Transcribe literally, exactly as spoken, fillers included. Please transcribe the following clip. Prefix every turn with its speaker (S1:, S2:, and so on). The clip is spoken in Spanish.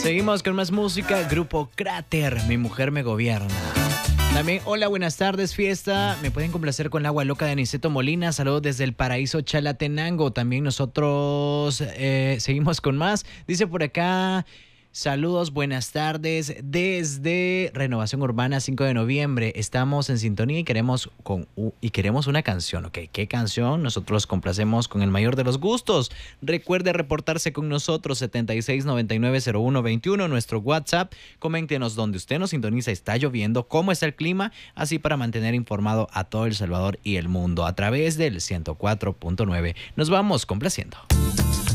S1: Seguimos con más música. Grupo Cráter, Mi Mujer Me Gobierna. También, hola, buenas tardes, fiesta. Me pueden complacer con el agua loca de Aniceto Molina. Saludos desde el paraíso Chalatenango. También nosotros eh, seguimos con más. Dice por acá, saludos, buenas tardes. Desde Renovación Urbana, cinco de noviembre. Estamos en sintonía y queremos, con, uh, y queremos una canción. Ok, ¿qué canción? Nosotros complacemos con el mayor de los gustos. Recuerde reportarse con nosotros, setenta y seis noventa y nueve cero uno veintiuno, nuestro WhatsApp. Coméntenos dónde usted nos sintoniza, está lloviendo, cómo está el clima, así para mantener informado a todo El Salvador y el mundo a través del ciento cuatro punto nueve. Nos vamos complaciendo.